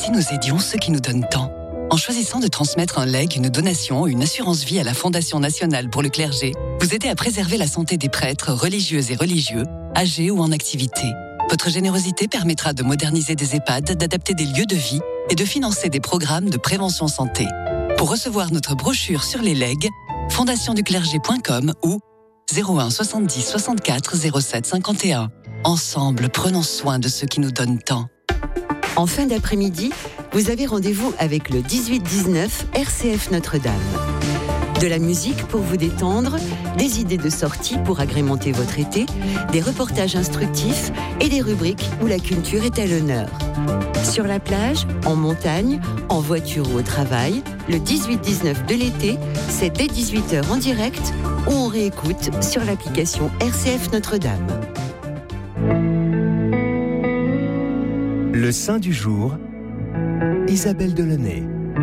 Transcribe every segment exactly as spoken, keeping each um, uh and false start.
si nous aidions ceux qui nous donnent tant? En choisissant de transmettre un legs, une donation ou une assurance vie à la Fondation nationale pour le clergé, vous aidez à préserver la santé des prêtres, religieuses et religieux, âgés ou en activité. Votre générosité permettra de moderniser des EHPAD, d'adapter des lieux de vie et de financer des programmes de prévention santé. Pour recevoir notre brochure sur les legs, fondation du clergé point com ou zéro un soixante-dix soixante-quatre zéro sept cinquante et un. Ensemble, prenons soin de ceux qui nous donnent tant. En fin d'après-midi, vous avez rendez-vous avec le dix-huit dix-neuf R C F Notre-Dame. De la musique pour vous détendre, des idées de sortie pour agrémenter votre été, des reportages instructifs et des rubriques où la culture est à l'honneur. Sur la plage, en montagne, en voiture ou au travail, le dix-huit dix-neuf de l'été, c'est dès dix-huit heures en direct ou on réécoute sur l'application R C F Notre-Dame. Le saint du jour, Isabelle Delaunay.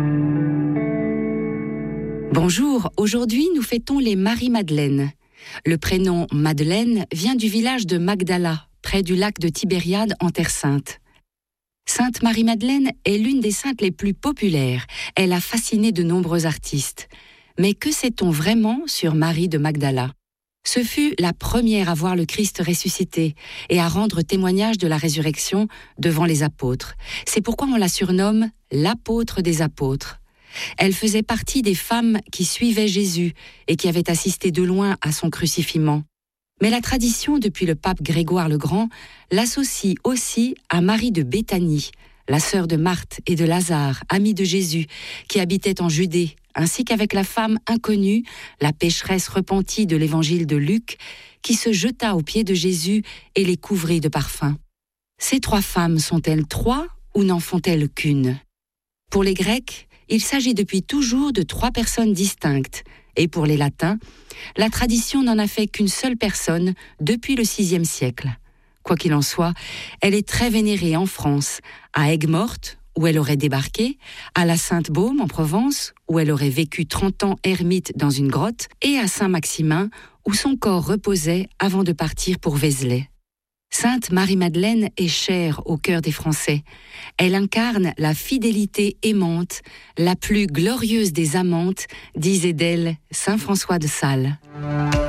Bonjour, aujourd'hui nous fêtons les Marie-Madeleine. Le prénom Madeleine vient du village de Magdala, près du lac de Tibériade en Terre Sainte. Sainte Marie-Madeleine est l'une des saintes les plus populaires. Elle a fasciné de nombreux artistes. Mais que sait-on vraiment sur Marie de Magdala ? Ce fut la première à voir le Christ ressuscité et à rendre témoignage de la résurrection devant les apôtres. C'est pourquoi on la surnomme l'apôtre des apôtres. Elle faisait partie des femmes qui suivaient Jésus et qui avaient assisté de loin à son crucifixion. Mais la tradition, depuis le pape Grégoire le Grand, l'associe aussi à Marie de Béthanie, la sœur de Marthe et de Lazare, amie de Jésus, qui habitait en Judée, ainsi qu'avec la femme inconnue, la pécheresse repentie de l'évangile de Luc, qui se jeta aux pieds de Jésus et les couvrit de parfums. Ces trois femmes sont-elles trois ou n'en font-elles qu'une ? Pour les Grecs, il s'agit depuis toujours de trois personnes distinctes, et pour les Latins, la tradition n'en a fait qu'une seule personne depuis le sixième siècle. Quoi qu'il en soit, elle est très vénérée en France, à Aigues-Mortes, où elle aurait débarqué, à la Sainte-Baume en Provence, où elle aurait vécu trente ans ermite dans une grotte, et à Saint-Maximin, où son corps reposait avant de partir pour Vézelay. Sainte Marie-Madeleine est chère au cœur des Français. Elle incarne la fidélité aimante, la plus glorieuse des amantes, disait d'elle Saint François de Sales.